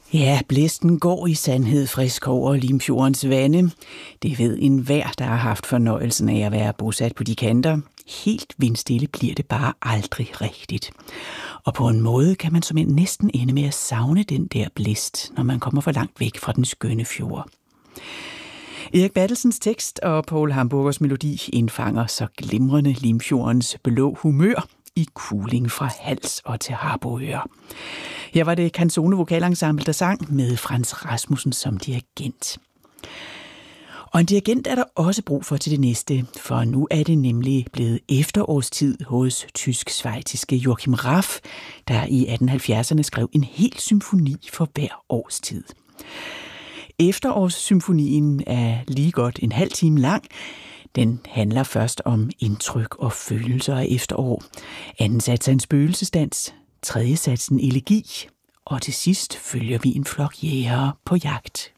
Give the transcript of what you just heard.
Ja, blæsten går i sandhed frisk over Limfjordens vande. Det ved enhver, der har haft fornøjelsen af at være bosat på de kanter. Helt vindstille bliver det bare aldrig rigtigt. Og på en måde kan man som en næsten ende med at savne den der blæst, når man kommer for langt væk fra den skønne fjord. Erik Battelsens tekst og Paul Hamburgers melodi indfanger så glimrende Limfjordens blå humør i kuling fra Hals og til Harboøre. Her var det Canzone Vokalensemble, der sang med Frans Rasmussen som dirigent. Og en dirigent er der også brug for til det næste, for nu er det nemlig blevet efterårstid hos tysk-schweiziske Joachim Raff, der i 1870'erne skrev en hel symfoni for hver årstid. Efterårssymfonien er lige godt en halv time lang. Den handler først om indtryk og følelser af efterår. Anden sats er en spøgelsesdans, tredje sats en elegi, og til sidst følger vi en flok jægere på jagt.